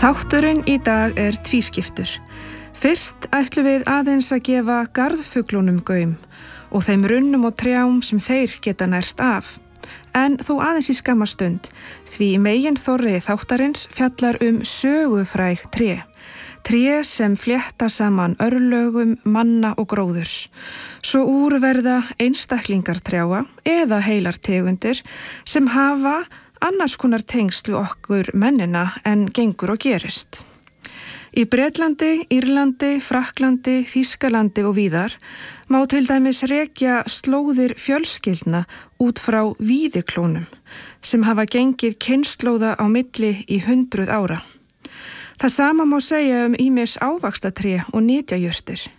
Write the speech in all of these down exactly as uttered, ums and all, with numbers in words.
Þátturinn í dag er tvískiptur. Fyrst ætlum við aðeins að gefa garðfuglunum gaum og þeim runnum og trjám sem þeir geta nærst af. En þó aðeins í skamma stund, því megin þorri þáttarins fjallar um sögufræg tré. Tré sem flétta saman örlögum, manna og gróðurs. Svo úr verða einstaklingar trjáa eða heilar tegundir sem hafa annars konar tengsl við okkur mennina en gengur og gerist. Í Bretlandi, Írlandi, Frakklandi, Þýskalandi og víðar má til dæmis rekja slóðir fjölskyldna út frá víðiklónum sem hafa gengið kynslóða á milli í hundruð ára. Það sama má segja um ýmis ávaxtatré og nytjajurtir.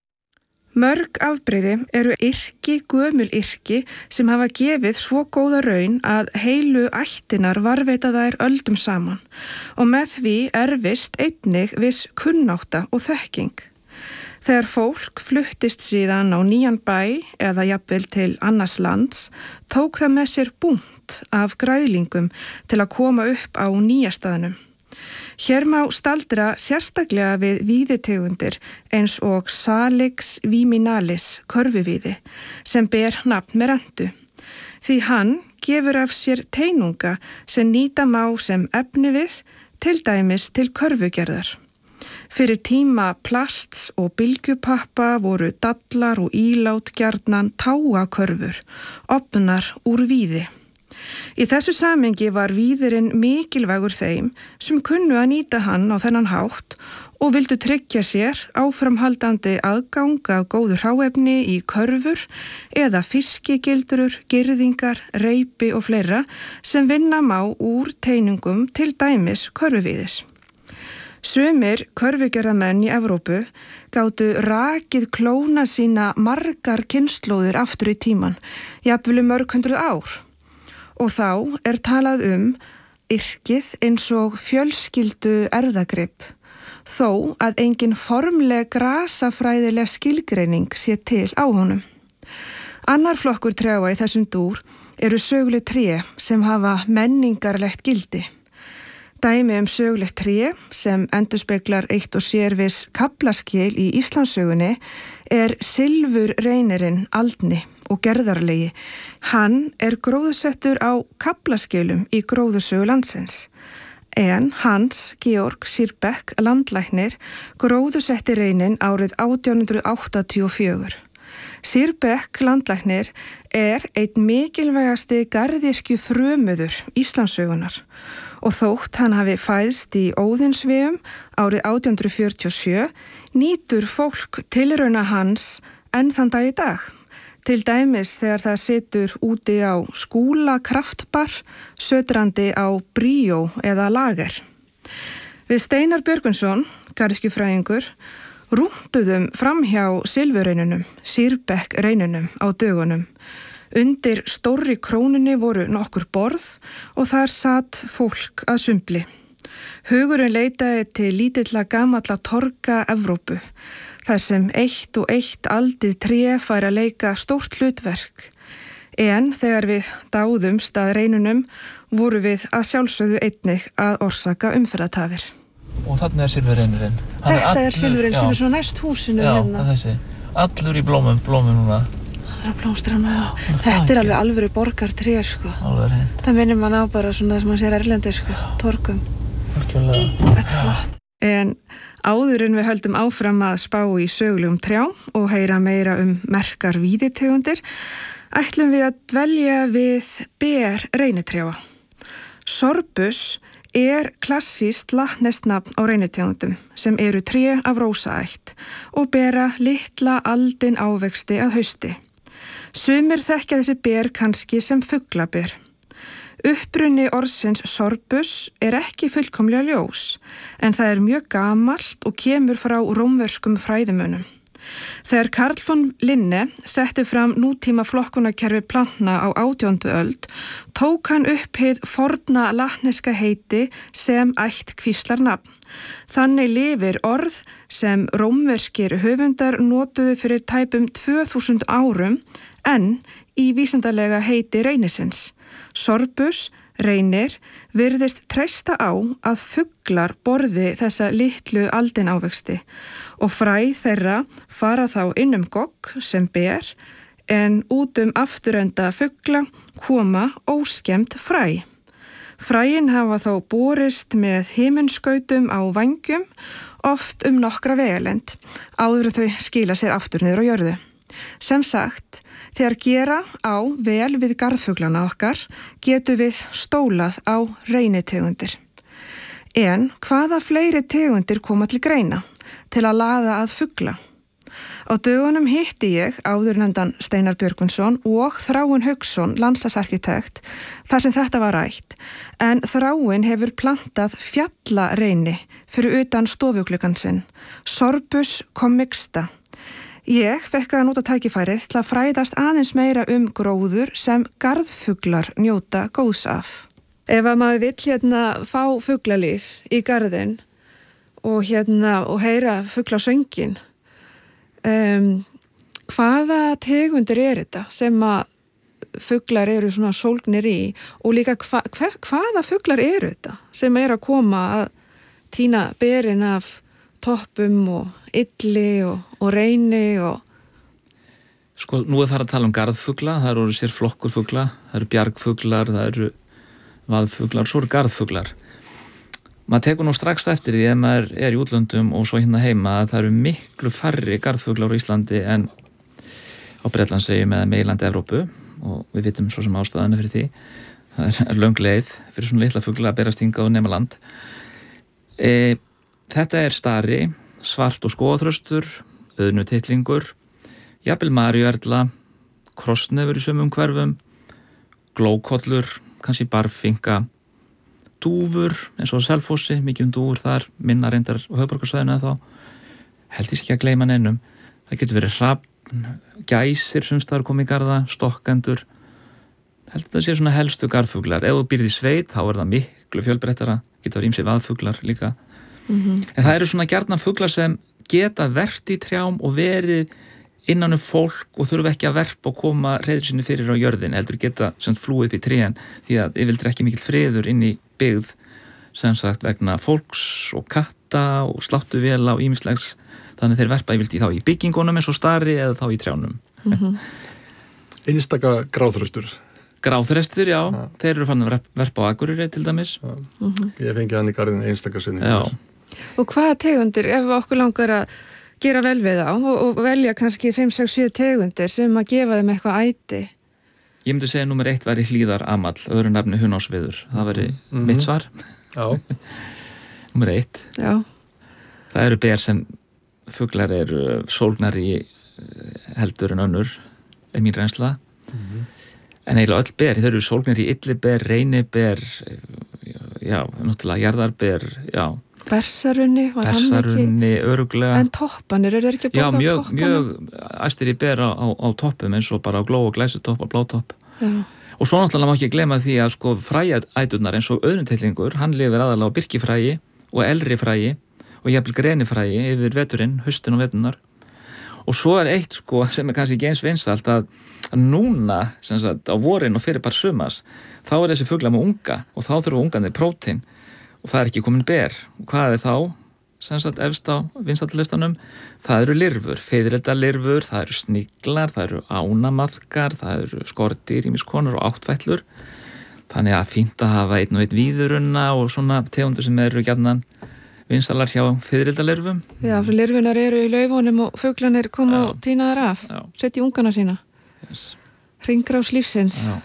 Mörg afbrigði eru yrki, gömul yrki sem hafa gefið svo góða raun að heilu ættinar varðveita þær öldum saman og með því erfist einnig viss kunnátta og þekking. Þegar fólk fluttist síðan á nýjan bæ eða jafnvel til annars lands, tók það með sér búnt af græðlingum til að koma upp á nýja staðnum. Hér má staldra sérstaklega við víðitegundir eins og Salix viminalis, körfuvíði, sem ber nafn með rentu. Því hann gefur af sér teinunga sem nýta má sem efnivið, til dæmis til körfugerðar. Fyrir tíma plasts og bylgjupappa voru dallar og ílát gjarnan táakörfur, opnar úr víði. Í þessu samhengi var víðirinn mikilvægur þeim sem kunnu að nýta hann á þennan hátt og vildu tryggja sér áframhaldandi aðgang af góðu hráefni í körfur eða fiskigildrur, girðingar, reipi og fleira sem vinna má úr teinungum til dæmis körfuvíðis. Sumir körfugerðamenn í Evrópu gátu rakið klóna sína margar kynslóðir aftur í tíman, jafnvel mörg hundruð ár. Og þá er talað um yrkið eins og fjölskyldu erfðagrip, þó að engin formleg grasafræðileg skilgreining sé til á honum. Annar flokkur trjáa í þessum dúr eru söguleg tré sem hafa menningarlegt gildi. Dæmi um sögulegt tré sem endurspeglar eitt og sér viss kaflaskil í Íslandssögunni er silfurreynirinn Aldni og gerðarlegi. Hann er gróðusettur á kaflaskilum í gróðusögu landsins. En Hans Georg Sirbeck landlæknir gróðusetti reyninn árið átján hundrað áttatíu og fjögur. Sirbeck landlæknir er einn mikilvægasti garðyrkju frömuður Íslandssögunar og þótt hann hafi fæðst í Óðinsvéum árið átján hundruð fjörutíu og sjö nýtur fólk tilrauna hans enn þann dag í dag. Til dæmis þegar það situr úti á skúla kraftbar, sötrandi á bríó eða lager. Við Steinar Björgvinsson, garðyrkjufræðingur, rúntuðum framhjá silfurreynunum, Sirbeck reynunum á dögunum. Undir stórri krónunni voru nokkur borð og þar satt fólk að sumbli. Hugurinn leitaði til lítilla gamalla torga Evrópu, þar sem eitt og eitt aldið tré fær að leika stórt hlutverk. En þegar við dáðumst að reynunum voru við að sjálfsögðu einnig að orsaka umferðartafir. Og þarna er silfurreynurinn. Þetta er silfurreyn sem er svo næst húsinu já, hérna. Já, þessi. Allur í blómum, blómum núna. Það er blómstrar núna. Þetta er alveg alvöru borgartré, sko. Alveg reynd. Það minnir mann á bara svona það sem maður sér erlendi, sko, torgum. Algjörlega. Þetta er flott. En áður en við höldum áfram að spá í sögulegum trjám og heyra meira um merkar víðitegundir, ætlum við að dvelja við ber reynitrjáa. Sorbus er klassískt latneskt nafn á reynitegundum sem eru tré af rósaætt og bera litla aldin ávexti að hausti. Sumir þekkja þessi ber kannski sem fuglaber. Uppruni orðsins sorbus er ekki fullkomlega ljós, en það er mjög gamalt og kemur frá rómverskum fræðimönnum. Þegar Carl von Linne setti fram nútíma flokkunarkerfi plantna á átjándu öld, tók hann upp hið forna latneska heiti sem ætt kvíslarnafn. Þannig lifir orð sem rómverskir höfundar notuðu fyrir tæpum tvö þúsund árum en í vísindalega heiti reynisins. Sorbus Reynir virðist treysta á að fuglar borði þessa litlu aldinávexti og fræ þeirra fara þá inn um gogg sem ber en út um afturenda fugla koma óskemmt fræ. Fræin hafa þá borist með himinskautum á vangjum oft um nokkra vegalend áður þau skila sér aftur niður á jörðu. Sem sagt, þegar gera á vel við garðfuglana okkar getum við stólað á reynitegundir. En hvaða fleiri tegundir koma til greina til að laða að fugla? Á dögunum hitti ég áðurnefndan Steinar Björgvinsson og Þráin Hauksson, landslagsarkitekt, þar sem þetta var rætt, en Þráin hefur plantað fjallareyni fyrir utan stofugluggan sinn, Sorbus commixta. Ég fekk að nota tækifærið til að fræðast aðeins meira um gróður sem garðfuglar njóta góðs af. Ef að maður vill hérna fá fuglalíf í garðin og hérna og heyra fuglasöngin, um, hvaða tegundir er þetta sem að fuglar eru svona sólgnir í og líka hva, hver, hvaða fuglar eru þetta sem er að koma að tína berin af toppum og illi og, og reyni og... Sko, nú er það að tala um garðfugla, það eru sér flokkur fugla, það eru bjargfuglar, það eru vaðfuglar, svo eru garðfuglar. Maður tekur nú strax eftir því ef maður er í útlöndum og svo hérna heima að það eru miklu færri garðfuglar á Íslandi en á Bretlandseyjum eða meginlandi Evrópu og við vitum svo sem ástæðana fyrir því. Það er löng leið fyrir svona litla fugla að berast hingað og nema land. E, þetta er stari, svart og skóðaþröstur, auðnutittlingur, jafnvel maríuerla, krossnefur í sumum hverfum, glókollur, kannski barfinka, dúfur eins og á Selfossi, mikið um dúfur þar, minna reyndar á höfuðborgarsvæðinu eða þá, held ég ekki að gleyma neinum. Það getur verið hrafn, gæsir sem staðar komið í garða, stokkendur, held að það sé svona helstu garðfuglar. Ef þú býrð í sveit, þá er það miklu fjölbreyttara, getur verið ýmsir vaðfuglar líka. Mm-hmm. En það eru svona gjarnan fuglar sem geta verpt í trjám og verið innan um fólk og þurfa ekki að verpa og koma hreiður sinni fyrir á jörðin, heldur geta sem flúið upp í trén því að yfirleitt er ekki mikill friður inn í byggð sem sagt vegna fólks og katta og sláttuvéla og ýmislegs, þannig þeir verpa yfirleitt í þá í byggingunum eins og stari eða þá í trjánum. Mm-hmm. Einstaka gráþröstur. Gráþröstur, já, ja. Þeir eru fann að verpa á Akureyri til dæmis. Ja. Mm-hmm. Ég fengi hann í garðin einstaka sinni. Já. Og hvaða tegundir, ef okkur langar að gera vel við þá og, og velja kannski fimm, sex, sjö tegundir sem að gefa þeim eitthvað æti? Ég myndi segja að númer eitt væri hlíðar amall, öðru nafni hunásviður. Það væri mm-hmm. mitt svar. Já. Númer eitt. Já. Það eru ber sem fuglar eru sólgnar í heldur en önnur, er mín reynsla. Mm-hmm. En eiginlega öll ber, þeir eru sólgnar í illiber, reyniber, já, náttúrulega jarðarber, já. Bersarunni, var hann ekki? Bersarunni, öruglega. En toppanir, eru þeir ekki að bóta á toppana? Já, mjög, mjög æstir í ber á, á, á toppum eins og bara á gló og glæsutopp og blátopp. Já. Og svo náttúrulega má ekki gleyma því að sko frææturnar eins og auðnutittlingur, hann lifir aðalega á birkifræi og elri fræi og jafnvel grenifræi yfir veturinn, haustin og veturnar. Og svo er eitt sko sem er kannski ekki eins vinsælt að, að núna, sem sagt, á vorin og fyrir bara sumas, þá er þessi fugla með unga og þá þurfa ungarnir prótein. Og það er ekki komin ber. Og hvað er þá, sem sagt, efst á vinsællistanum? Það eru lirfur, fiðrildalirfur, það eru sniglar, það eru ánamaðkar, það eru skordýr, ýmiskonur og áttfætlur. Þannig að fínt að hafa einn og einn víðurunna og svona tegundur sem eru gjarnan vinsælar hjá fiðrildalirfum. Já, fyrir lirfunar eru í laufunum og fuglanir koma og tína þar af, setja í ungana sína. Yes. Hringrás lífsins. Já.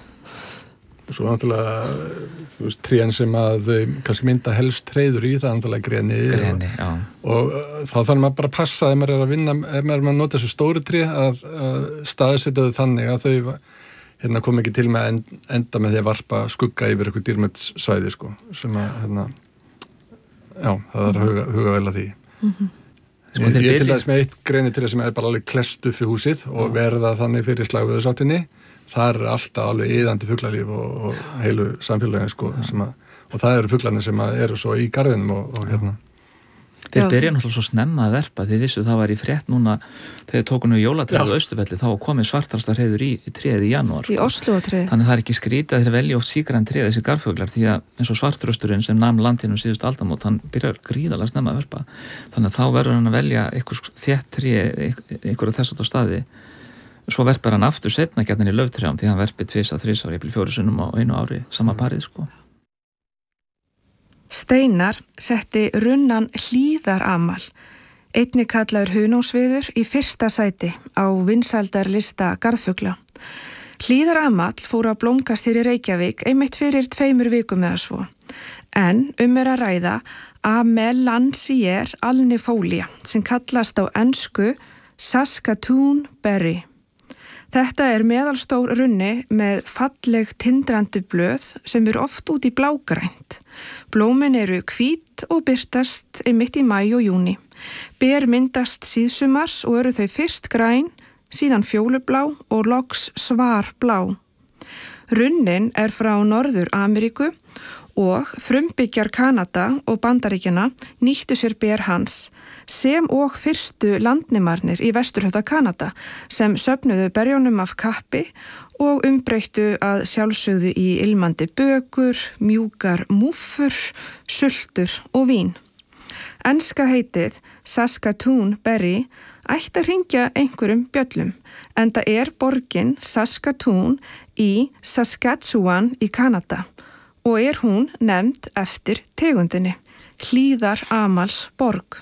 Svo náttúrulega, þú veist, trén sem að þau kannski mynda helst treyður í, það er náttúrulega greni. Greni, já. Og, og þá þarf maður bara að passa ef maður er að vinna, ef maður er að nota þessu stóru tré að, að staðsetja þau þannig að þau hérna, kom ekki til með að enda með því að varpa skugga yfir eitthvað dýrmætssvæði, sko, sem að, hérna, já, það er að huga, huga vel að því. Mm-hmm. Sko, ég ég til þess með eitt greni tré sem er bara alveg klest upp í húsið og verða þannig fyrir slagveðursáttinni. Það er alltaf alveg iðandi fuglalíf og, og heilu samfélagin sko, sem að, og það eru fuglarnir sem að eru svo í garðinum og, og hérna. Þeir byrja náttúrulega svo snemma að verpa, þið vissu það var í frétt núna þegar tókunum jólatræðu á Austurvelli, þá komið svartrasta hreiður í, í tréð í janúar. Í Oslo-tréð. Þannig það er ekki skrítið að þeir velja oft síkran tréð þessi garðfuglar, því að eins og svartrösturinn sem nam landinu síðust aldamót, hann byrjar gríðalega snemma að verpa. Þannig að þá verður hann að velja einhver þétt tréð, einhverja þess að staði. Svo verpar hann aftur seinna gjarnan í lauftrjám, því hann verpir tvisa, þrisvar, jafnvel fjórum sinnum á einu ári, sama parið sko. Steinar setti runnan Hlíðaramal, einnig kallaður hunósviður, í fyrsta sæti á vinsældarlista garðfugla. Hlíðaramal fór að blómgast hér í Reykjavík einmitt fyrir tveimur vikum eða svo, en um er að ræða Amelanchier alnifolia sem kallast á ensku Saskatoon berry. Þetta er meðalstór runni með falleg tindrandi blöð sem eru oft út í blágrænt. Blómin eru hvít og birtast einmitt í maí og júni. Ber myndast síðsumars og eru þau fyrst græn, síðan fjólublá og loks svarblá. Runnin er frá Norður-Ameríku og frumbyggjar Kanada og Bandaríkjana nýttu sér ber hans, sem og fyrstu landnemarnir í vesturhluta Kanada sem söfnuðu berjónum af kappi og umbreyttu að sjálfsögðu í ilmandi bökur, mjúkar múffur, sultur og vín. Enska heitið Saskatoon berry ætti að hringja einhverjum bjöllum, enda er borgin Saskatoon í Saskatchewan í Kanada og er hún nefnd eftir tegundinni, Hlíðaramals borg.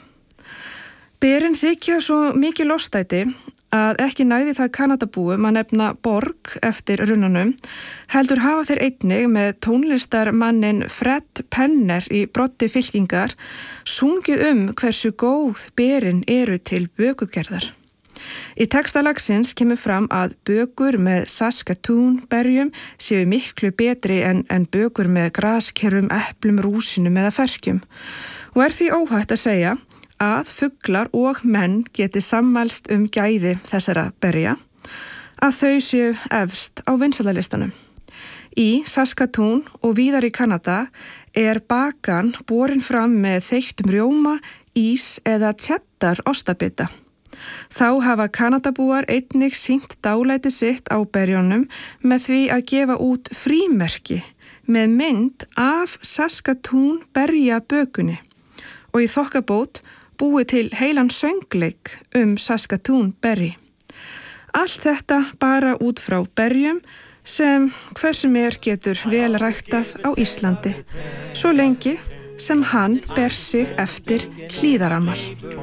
Berin þykja svo mikið lostæti að ekki næði það Kanadabúum að nefna borg eftir runnunum, heldur hafa þeir einnig með tónlistarmannin Fred Penner í broddi fylkingar sungið um hversu góð berin eru til bökugerðar. Í texta lagsins kemur fram að bökur með Saskatoon berjum séu miklu betri en, en bökur með graskerfum, eplum, rúsinum eða ferskjum og er því óhætt að segja að fuglar og menn geti sammælst um gæði þessara berja, að þau séu efst á vinsældarlistanum. Í Saskatoon og víðar í Kanada er bakan borin fram með þeyttum rjóma, ís eða cheddar ostabita. Þá hafa Kanadabúar einnig sýnt dálæti sitt á berjónum með því að gefa út frímerki með mynd af Saskatoon berjabökunni og í þokkabót búið til heilan söngleik um Saskatoon berry. Allt þetta bara út frá berjum sem hversum er getur vel ræktað á Íslandi, svo lengi sem hann ber sig eftir Hlíðaramal.